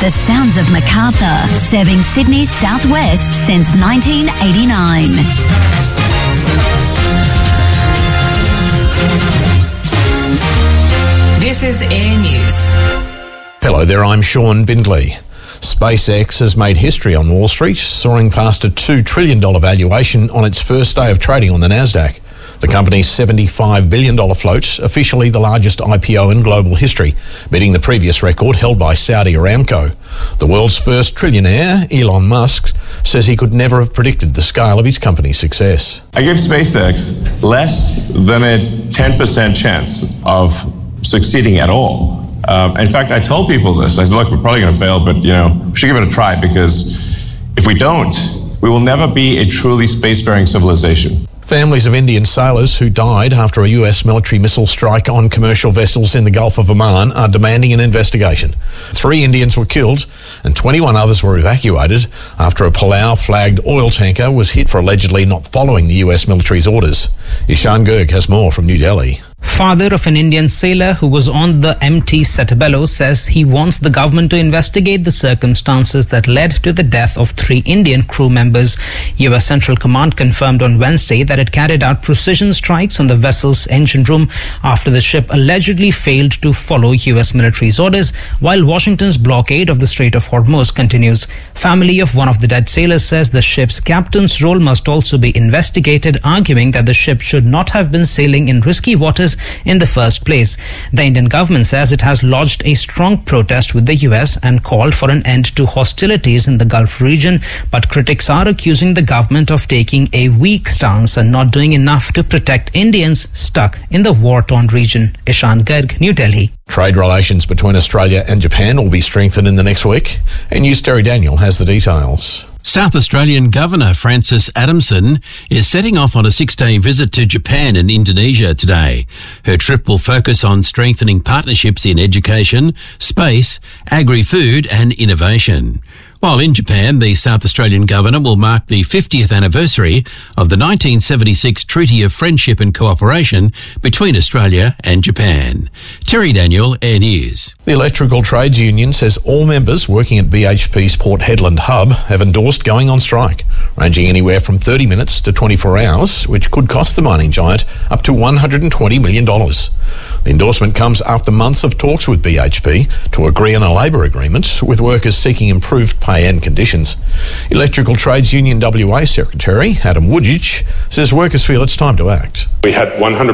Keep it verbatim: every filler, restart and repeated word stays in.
The sounds of Macarthur, serving Sydney's southwest since nineteen eighty-nine. This is Air News. Hello there, I'm Sean Bindley. SpaceX has made history on Wall Street, soaring past a two trillion dollars valuation on its first day of trading on the Nasdaq. The company's seventy-five billion dollars float, officially the largest I P O in global history, beating the previous record held by Saudi Aramco. The world's first trillionaire, Elon Musk, says he could never have predicted the scale of his company's success. I give SpaceX less than a ten percent chance of succeeding at all. Um, in fact, I told people this. I said, look, we're probably going to fail, but, you know, we should give it a try, because if we don't, we will never be a truly spacefaring civilization. Families of Indian sailors who died after a U S military missile strike on commercial vessels in the Gulf of Oman are demanding an investigation. Three Indians were killed and twenty-one others were evacuated after a Palau-flagged oil tanker was hit for allegedly not following the U S military's orders. Ishan Girg has more from New Delhi. Father of an Indian sailor who was on the M T Setabelo says he wants the government to investigate the circumstances that led to the death of three Indian crew members. U S Central Command confirmed on Wednesday that it carried out precision strikes on the vessel's engine room after the ship allegedly failed to follow U S military's orders, while Washington's blockade of the Strait of Hormuz continues. Family of one of the dead sailors says the ship's captain's role must also be investigated, arguing that the ship should not have been sailing in risky waters in the first place. The Indian government says it has lodged a strong protest with the U S and called for an end to hostilities in the Gulf region, but critics are accusing the government of taking a weak stance and not doing enough to protect Indians stuck in the war-torn region. Ishan Garg, New Delhi. Trade relations between Australia and Japan will be strengthened in the next week, and News Terry Daniel has the details. South Australian Governor Frances Adamson is setting off on a six-day visit to Japan and Indonesia today. Her trip will focus on strengthening partnerships in education, space, agri-food and innovation. While in Japan, the South Australian Governor will mark the fiftieth anniversary of the nineteen seventy-six Treaty of Friendship and Cooperation between Australia and Japan. Terry Daniel, Air News. The Electrical Trades Union says all members working at B H P's Port Hedland hub have endorsed going on strike, ranging anywhere from thirty minutes to twenty-four hours, which could cost the mining giant up to one hundred twenty million dollars. The endorsement comes after months of talks with B H P to agree on a labour agreement, with workers seeking improved pay and conditions. Electrical Trades Union W A Secretary Adam Wujcic says workers feel it's time to act. We had one hundred